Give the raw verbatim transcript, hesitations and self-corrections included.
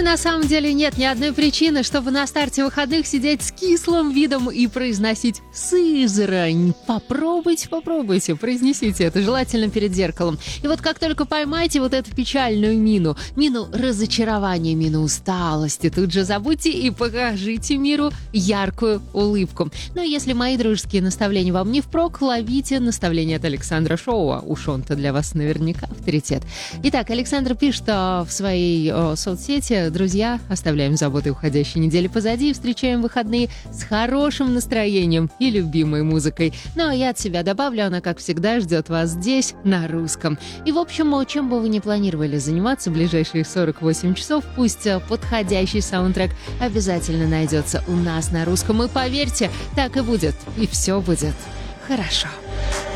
и на самом деле нет ни одной причины, чтобы на старте выходных сидеть с кислым видом и произносить «Сызрань». Попробуйте, попробуйте, произнесите это, желательно перед зеркалом. И вот как только поймаете вот эту печальную мину, мину разочарования, мину усталости, тут же забудьте и покажите миру яркую улыбку. Ну, если мои дружеские наставления вам не впрок, ловите наставления от Александра Шоуа. Уж он-то для вас наверняка авторитет. Итак, Александр пишет в своей о, соцсети: друзья, оставляем заботы уходящей недели позади и встречаем выходные с хорошим настроением и любимой музыкой. Ну, а я от себя добавлю, она, как всегда, ждет вас здесь, на русском. И, в общем, чем бы вы ни планировали заниматься в ближайшие сорок восемь часов, пусть подходящий саундтрек обязательно найдется у нас на русском. И поверьте, так и будет. И все будет хорошо.